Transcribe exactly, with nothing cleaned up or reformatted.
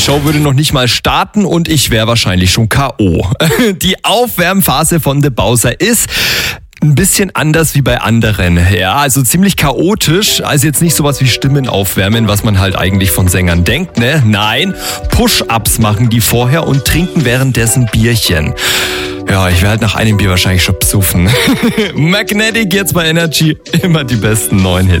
Show würde noch nicht mal starten und ich wäre wahrscheinlich schon K O Die Aufwärmphase von The Bowser ist ein bisschen anders wie bei anderen. Ja, also ziemlich chaotisch. Also jetzt nicht sowas wie Stimmen aufwärmen, was man halt eigentlich von Sängern denkt, ne? Nein, Push-Ups machen die vorher und trinken währenddessen Bierchen. Ja, ich werde halt nach einem Bier wahrscheinlich schon besoffen. Magnetic jetzt bei Energy. Immer die besten neuen Hits.